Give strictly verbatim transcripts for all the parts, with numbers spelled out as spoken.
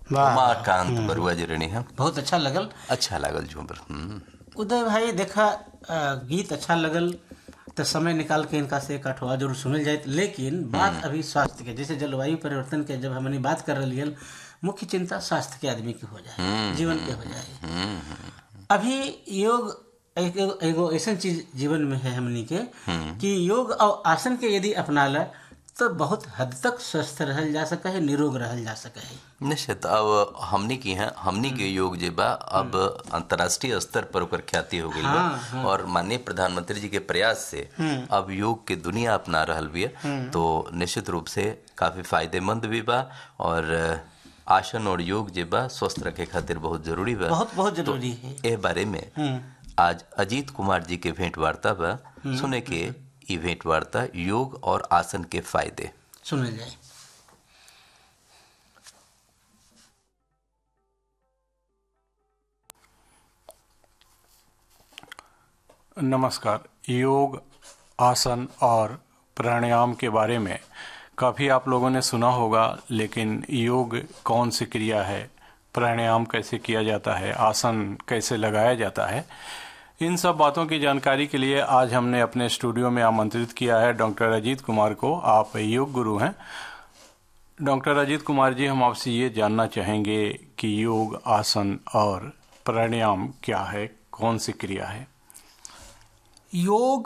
उमाकांत बरुआ जी रणी है। बहुत अच्छा लगल। अच्छा लागल झूमर। उदय भाई देखा गीत अच्छा लगल तो समय निकाल के इनका से एक अठवा जरूर सुनल जाए। लेकिन बात अभी स्वास्थ्य के, जैसे जलवायु परिवर्तन के जब हमने बात कर रही है, मुख्य चिंता स्वास्थ्य के आदमी की हो जाए, जीवन के हो जाए। अभी योग एक एगो ऐसा चीज जीवन में है हमनी के कि योग और आसन के यदि अपना ले तो बहुत हद तक स्वस्थ रहल जा सके है, निरोग रहल जा सके है। निश्चित। अब हमनी की है हमनी के योग जे बा अब अंतर्राष्ट्रीय स्तर पर ओकर ख्याति हो गई बा। हाँ, हाँ। और माननीय प्रधानमंत्री जी के प्रयास से अब योग के दुनिया अपना रहल भी है, तो निश्चित रूप से काफी फायदेमंद भी बा। और आसन और योग जे बा स्वस्थ रखे खातिर बहुत जरूरी बा, बहुत बहुत जरूरी है। ए बारे में आज अजीत कुमार जी के भेंट वार्ता बा, सुने के ई भेंट वार्ता योग और आसन के फायदे सुने जाए। नमस्कार। योग, आसन और प्राणायाम के बारे में काफ़ी आप लोगों ने सुना होगा, लेकिन योग कौन सी क्रिया है, प्राणायाम कैसे किया जाता है, आसन कैसे लगाया जाता है, इन सब बातों की जानकारी के लिए आज हमने अपने स्टूडियो में आमंत्रित किया है डॉक्टर अजीत कुमार को। आप योग गुरु हैं। डॉक्टर अजीत कुमार जी, हम आपसे ये जानना चाहेंगे कि योग, आसन और प्राणायाम क्या है, कौन सी क्रिया है? योग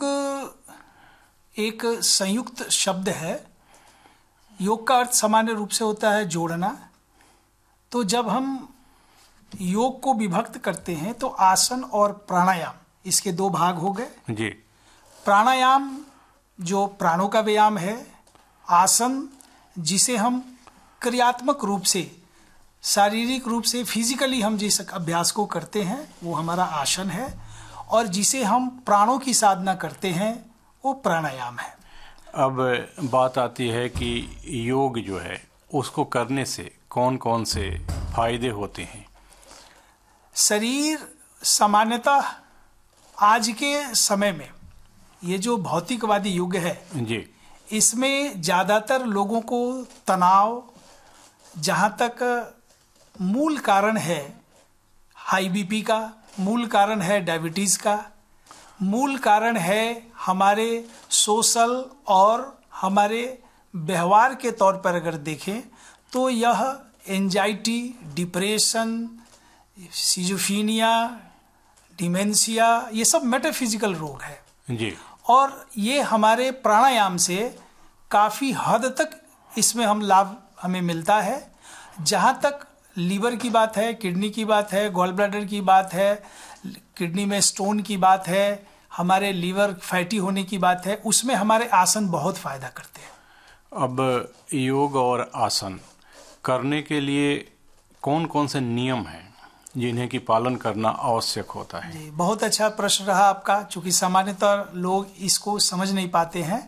एक संयुक्त शब्द है। योग का अर्थ सामान्य रूप से होता है जोड़ना। तो जब हम योग को विभक्त करते हैं तो आसन और प्राणायाम, इसके दो भाग हो गए जी। प्राणायाम जो प्राणों का व्यायाम है, आसन जिसे हम क्रियात्मक रूप से, शारीरिक रूप से, फिजिकली हम जिस अभ्यास को करते हैं वो हमारा आसन है, और जिसे हम प्राणों की साधना करते हैं वो प्राणायाम है। अब बात आती है कि योग जो है उसको करने से कौन कौन से फायदे होते हैं? शरीर सामान्यतः आज के समय में, ये जो भौतिकवादी युग है जी, इसमें ज़्यादातर लोगों को तनाव, जहाँ तक मूल कारण है हाई बीपी का, मूल कारण है डायबिटीज़ का, मूल कारण है हमारे सोशल और हमारे व्यवहार के तौर पर अगर देखें तो यह एंजाइटी, डिप्रेशन, सिजोफीनिया, डिमेंशिया, ये सब मेटाफिजिकल रोग है जी। और ये हमारे प्राणायाम से काफ़ी हद तक इसमें हम लाभ हमें मिलता है। जहाँ तक लीवर की बात है, किडनी की बात है, गॉल ब्लैडर की बात है, किडनी में स्टोन की बात है, हमारे लीवर फैटी होने की बात है, उसमें हमारे आसन बहुत फ़ायदा करते हैं। अब योग और आसन करने के लिए कौन कौन से नियम हैं जिन्हें की पालन करना आवश्यक होता है? जी, बहुत अच्छा प्रश्न रहा आपका, चूँकि सामान्यतः लोग इसको समझ नहीं पाते हैं।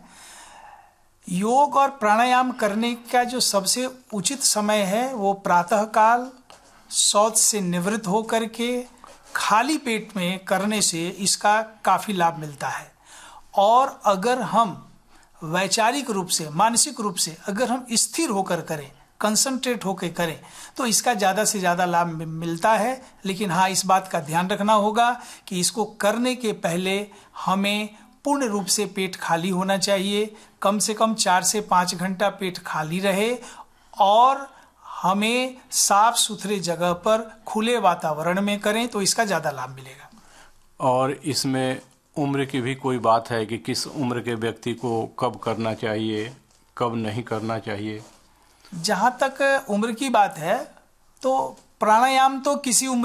योग और प्राणायाम करने का जो सबसे उचित समय है वो प्रातःकाल शौच से निवृत्त होकर के खाली पेट में करने से इसका काफ़ी लाभ मिलता है। और अगर हम वैचारिक रूप से, मानसिक रूप से अगर हम स्थिर होकर करें, कंसंट्रेट होकर करें, तो इसका ज़्यादा से ज़्यादा लाभ मिलता है। लेकिन हाँ, इस बात का ध्यान रखना होगा कि इसको करने के पहले हमें पूर्ण रूप से पेट खाली होना चाहिए। कम से कम चार से पाँच घंटा पेट खाली रहे, और हमें साफ सुथरे जगह पर खुले वातावरण में करें तो इसका ज़्यादा लाभ मिलेगा। और इसमें उम्र की भी कोई बात है कि किस उम्र के व्यक्ति को कब करना चाहिए, कब नहीं करना चाहिए? जहाँ तक उम्र की बात है तो प्राणायाम तो किसी उम्र